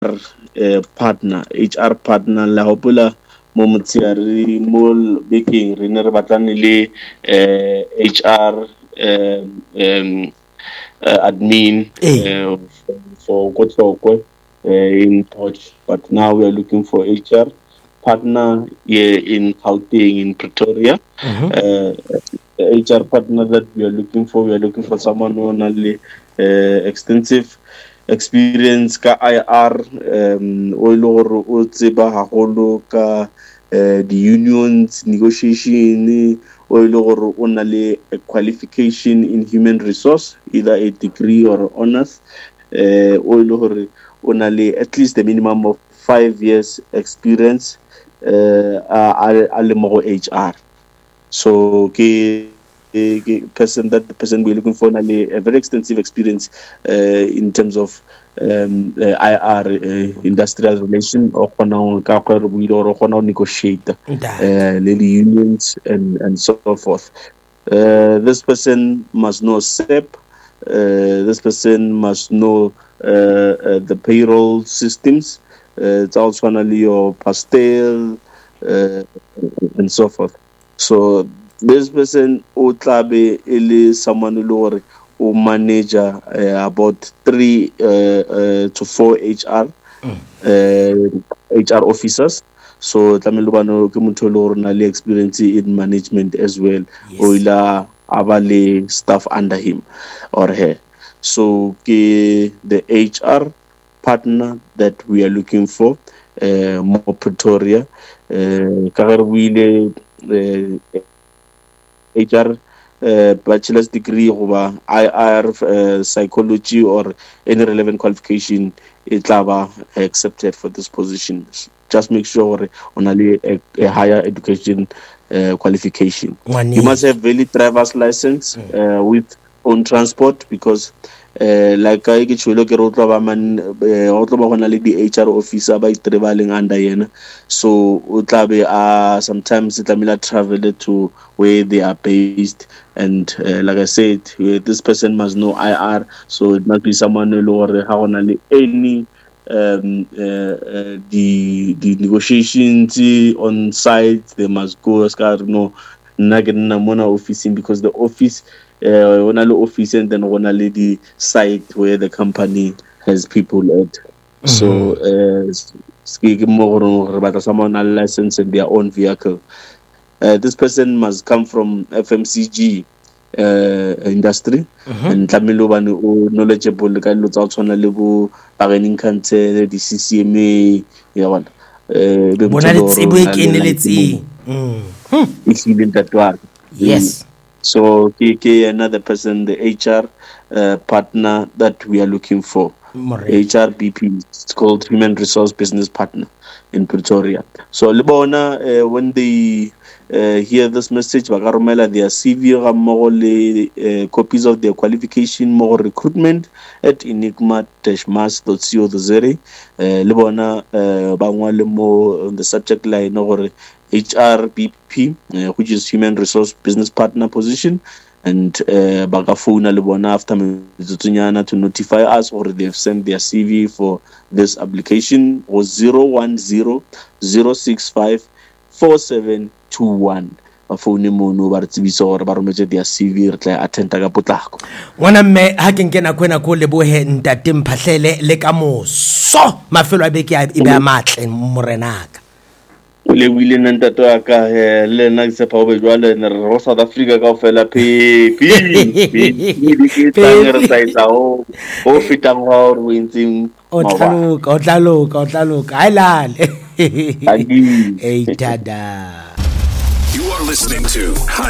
partner, HR partner la hopola mo motsiari mo baking re ne re batlane le HR admin for Kotlokwe in Touch, but now we are looking for HR partner here in Gauteng in Pretoria. HR partner that we are looking for someone who has extensive experience ka IR o ile gore o tseba haholo ka the unions negotiation o ile gore o na le a qualification in human resource, either a degree or honors, o ile gore o na le at least a minimum of 5 years experience a le mo HR. So the person we're looking for a very extensive experience in terms of IR industrial relation or negotiate the unions and so forth. This person must know SEP. This person must know the payroll systems. It's also your pastel and so forth. So this person Otlabe is someone who manage about 3 to 4 HR officers. So Tamilubano Kimutolo Nali experience in management as well. Oila Abale staff under him or her. So the HR partner that we are looking for, more Pretoria, Karwile HR bachelor's degree over IR psychology or any relevant qualification is accepted for this position. Just make sure on a higher education qualification. You must have valid driver's license with own transport, because like I get you look at the HR officer by traveling under yena. So utlabe sometimes it travel to where they are based, and like I said, this person must know IR, so it must be someone who knows any the negotiations on site. They must go no nagena office, because the office office and then only the site where the company has people at. So someone a license in their own vehicle. This person must come from FMCG industry, and Tamilobani knowledgeable ka lo tsa tshwana le bo bargaining council, the CCMA, ya bona bona le tsebo e keneletseng yes. So another person, the HR partner that we are looking for, HRBP, it's called Human Resource Business Partner in Pretoria. So Libona, when they hear this message, bakaromela their CV copies of their qualification, more recruitment at enigma-mas.co.za. Libona bangwale mo on the subject line or HRBP, which is Human Resource Business Partner position, and bagafuna libona after mzutunyana to notify us, or they've sent their CV for this application, or 010-065-4721. Phone mono ba re tsebisa gore ba rometse dia CV re tla attenda ka potlako. Wana mme ha ke nkena kwena ko lebohe ntate Mphahlele le ka moso mafelo a beke e ba matle morenaka. Le wile ntato aka le nna ke sepa go jwale ne re South Africa ka ofela pe re tsaitsa o fitang wa o wintsing o tlaloka hailale Agi hey dada. You are listening to